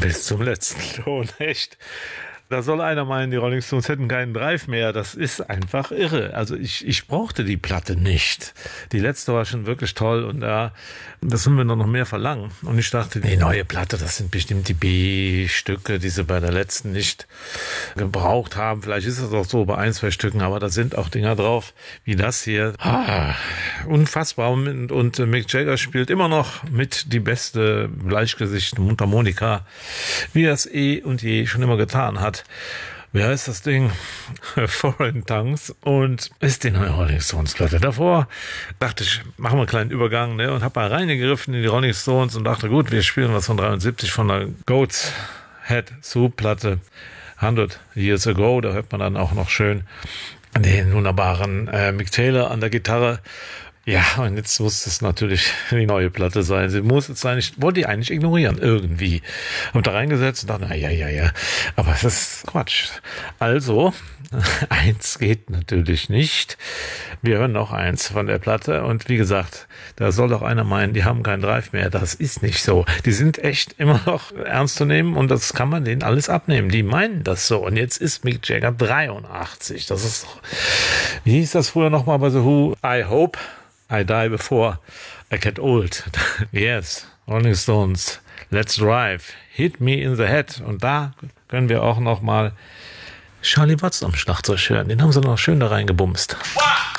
Bis zum letzten Ton, echt. Da soll einer meinen, die Rolling Stones hätten keinen Drive mehr. Das ist einfach irre. Also ich brauchte die Platte nicht. Die letzte war schon wirklich toll und das sollen wir noch mehr verlangen. Und ich dachte, die neue Platte, das sind bestimmt die B-Stücke, die sie bei der letzten nicht gebraucht haben. Vielleicht ist es auch so bei 1, 2 Stücken, aber da sind auch Dinger drauf, wie das hier. Unfassbar. Und Mick Jagger spielt immer noch mit die beste Bleichgesicht Mundharmonika, wie er es eh und je schon immer getan hat. Wie heißt das Ding? Foreign Tongues. Und ist die neue Rolling Stones Platte. Davor dachte ich, machen wir einen kleinen Übergang, ne? Und habe mal reingegriffen in die Rolling Stones und dachte, gut, wir spielen was von 73 von der Goat's Head Soup Platte. 100 Years Ago. Da hört man dann auch noch schön den wunderbaren Mick Taylor an der Gitarre. Ja, und jetzt muss es natürlich die neue Platte sein. Sie muss es sein. Ich wollte die eigentlich ignorieren, irgendwie. Hab da reingesetzt und dachte, ja. Aber das ist Quatsch. Also, 1 geht natürlich nicht. Wir hören noch 1 von der Platte. Und wie gesagt, da soll doch einer meinen, die haben keinen Drive mehr. Das ist nicht so. Die sind echt immer noch ernst zu nehmen und das kann man denen alles abnehmen. Die meinen das so. Und jetzt ist Mick Jagger 83. Das ist doch, wie hieß das früher nochmal bei The Who? I hope I die before I get old. Yes, Rolling Stones, Let's Drive, Hit Me in the Head. Und da können wir auch noch mal Charlie Watts am Schlagzeug hören. Den haben sie noch schön da reingebumst. Wow.